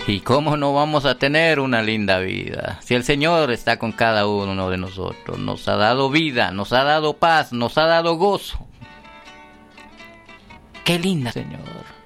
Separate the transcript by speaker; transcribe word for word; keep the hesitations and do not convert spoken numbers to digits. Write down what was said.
Speaker 1: ¿Y cómo no vamos a tener una linda vida? Si el Señor está con cada uno de nosotros, nos ha dado vida, nos ha dado paz, nos ha dado gozo. ¡Qué linda, Señor!